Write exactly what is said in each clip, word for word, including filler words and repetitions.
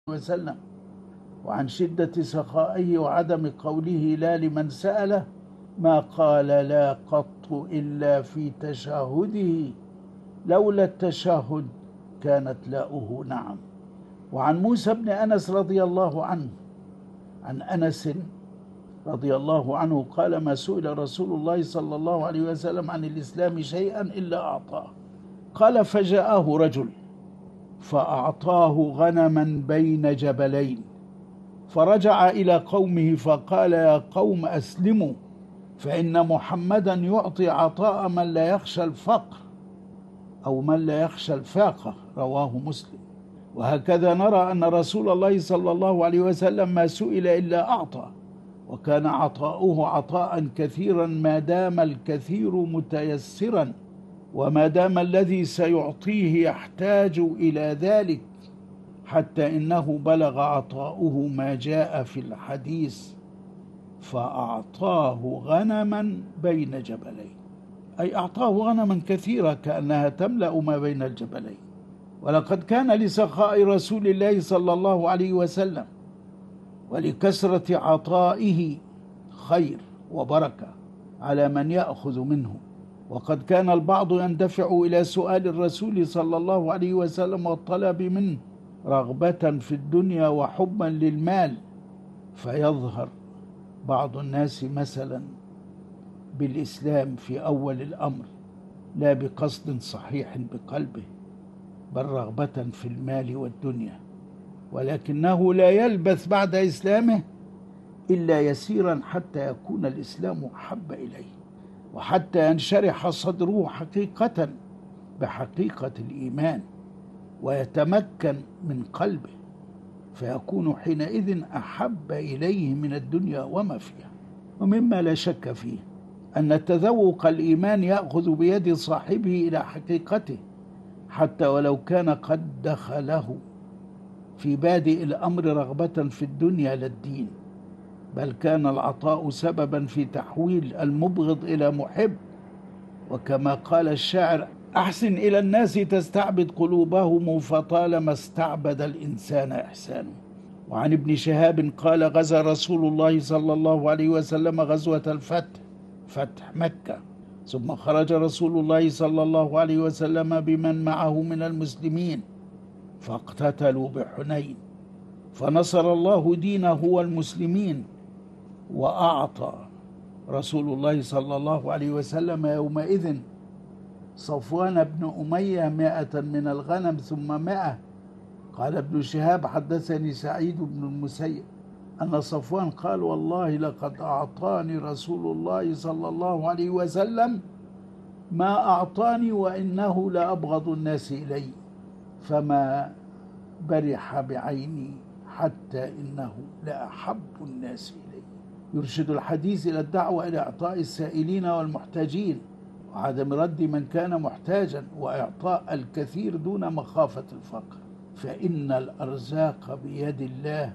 وسلم، وعن شدة سخائه وعدم قوله لا لمن سأله، ما قال لا قط إلا في تشهده، لولا التشهد كانت لاؤه نعم. وعن موسى بن أنس رضي الله عنه عن أنس رضي الله عنه قال: ما سئل رسول الله صلى الله عليه وسلم عن الإسلام شيئا إلا أعطاه. قال: فجاءه رجل فأعطاه غنما بين جبلين، فرجع إلى قومه فقال: يا قوم أسلموا، فإن محمدا يعطي عطاء من لا يخشى الفقر أو من لا يخشى الفاقة. رواه مسلم. وهكذا نرى أن رسول الله صلى الله عليه وسلم ما سئل إلا أعطى، وكان عطاؤه عطاء كثيرا ما دام الكثير متيسرا، وما دام الذي سيعطيه يحتاج إلى ذلك، حتى إنه بلغ عطاؤه ما جاء في الحديث: فأعطاه غنما بين جبلين، أي أعطاه غنما كثيرة كأنها تملأ ما بين الجبلين. ولقد كان لسخاء رسول الله صلى الله عليه وسلم ولكثرة عطائه خير وبركة على من يأخذ منه. وقد كان البعض يندفع إلى سؤال الرسول صلى الله عليه وسلم والطلب منه رغبة في الدنيا وحبا للمال، فيظهر بعض الناس مثلا بالإسلام في أول الأمر لا بقصد صحيح بقلبه، بل رغبة في المال والدنيا، ولكنه لا يلبث بعد إسلامه إلا يسيرا حتى يكون الإسلام أحب إليه، وحتى ينشرح صدره حقيقة بحقيقة الإيمان، ويتمكن من قلبه، فيكون حينئذ أحب إليه من الدنيا وما فيها. ومما لا شك فيه أن تذوق الإيمان يأخذ بيد صاحبه إلى حقيقته، حتى ولو كان قد دخله في بادئ الأمر رغبة في الدنيا لا الدين، بل كان العطاء سببا في تحويل المبغض إلى محب. وكما قال الشاعر: أحسن إلى الناس تستعبد قلوبهم، فطالما استعبد الإنسان إحسانه. وعن ابن شهاب قال: غزا رسول الله صلى الله عليه وسلم غزوة الفتح، فتح مكة، ثم خرج رسول الله صلى الله عليه وسلم بمن معه من المسلمين، فاقتتلوا بحنين، فنصر الله دينه والمسلمين، وأعطى رسول الله صلى الله عليه وسلم يومئذ صفوان بن أمية مائة من الغنم ثم مائة. قال ابن شهاب: حدثني سعيد بن المسيب أن صفوان قال: والله لقد أعطاني رسول الله صلى الله عليه وسلم ما أعطاني، وإنه لأبغض الناس إلي، فما برح بعيني حتى إنه لأحب الناس إلي. يرشد الحديث إلى الدعوة إلى إعطاء السائلين والمحتاجين، وعدم رد من كان محتاجا، وإعطاء الكثير دون مخافة الفقر، فإن الأرزاق بيد الله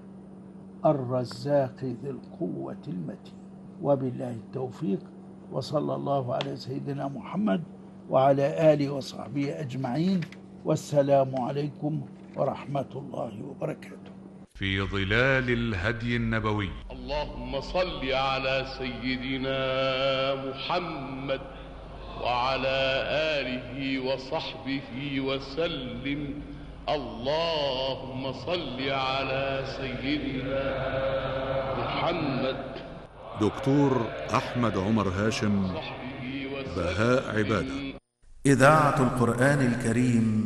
الرزاق ذي القوة المتين. وبالله التوفيق، وصلى الله على سيدنا محمد وعلى آله وصحبه أجمعين، والسلام عليكم ورحمة الله وبركاته. في ظلال الهدي النبوي. اللهم صل على سيدنا محمد وعلى آله وصحبه وسلم. اللهم صل على سيدنا محمد. دكتور أحمد عمر هاشم، بهاء عبادة. إذاعة القرآن الكريم